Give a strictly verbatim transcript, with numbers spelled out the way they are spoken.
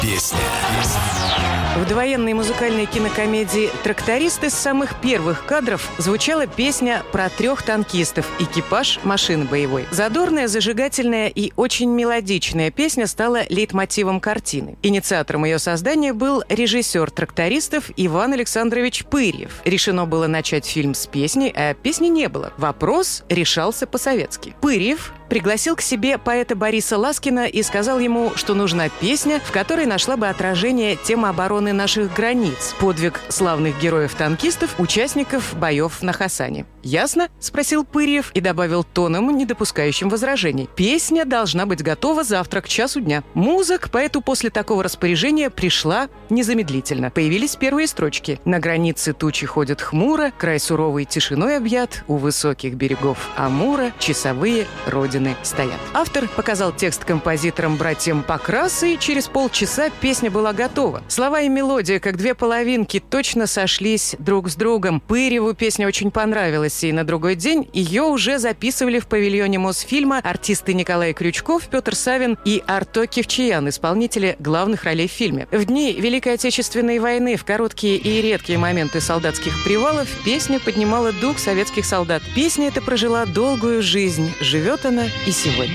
Песня. В довоенной музыкальной кинокомедии «Трактористы» с самых первых кадров звучала песня про трех танкистов, экипаж машины боевой. Задорная, зажигательная и очень мелодичная песня стала лейтмотивом картины. Инициатором ее создания был режиссер «Трактористов» Иван Александрович Пырьев. Решено было начать фильм с песни, а песни не было. Вопрос решался по-советски. Пырьев пригласил к себе поэта Бориса Ласкина и сказал ему, что нужна песня, в которой нашла бы отражение тема обороны наших границ, подвиг славных героев-танкистов, участников боев на Хасане. «Ясно?» – спросил Пырьев и добавил тоном, не допускающим возражений. «Песня должна быть готова завтра к часу дня». Муза к поэту после такого распоряжения пришла незамедлительно. Появились первые строчки. «На границе тучи ходят хмуро, край суровой тишиной объят, у высоких берегов Амура часовые родины стоят». Автор показал текст композиторам братьям Покрасы, и через полчаса песня была готова. Слова и мелодия, как две половинки, точно сошлись друг с другом. Пырьеву песня очень понравилась, и на другой день ее уже записывали в павильоне Мосфильма артисты Николай Крючков, Петр Савин и Арто Кивчиян, исполнители главных ролей в фильме. В дни Великой Отечественной войны, в короткие и редкие моменты солдатских привалов, песня поднимала дух советских солдат. Песня эта прожила долгую жизнь. Живет она и сегодня.